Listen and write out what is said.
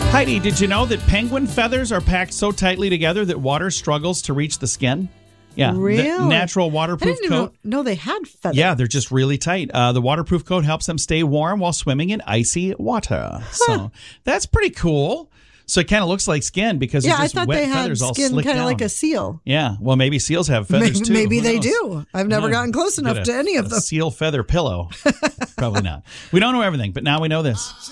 Heidi, did you know that penguin feathers are packed so tightly together that water struggles to reach the skin? Yeah. Really? The natural waterproof I didn't coat. even know they had feathers. Yeah, they're just really tight. The waterproof coat helps them stay warm while swimming in icy water. So that's pretty cool. So it kind of looks like skin because Yeah, it's I just thought wet they had feathers all skin slicked kind of down. like a seal. Yeah, well, maybe seals have feathers too. Maybe Who they knows? do. I've never gotten close enough Get to any of a them. seal feather pillow. Probably not. We don't know everything, but now we know this.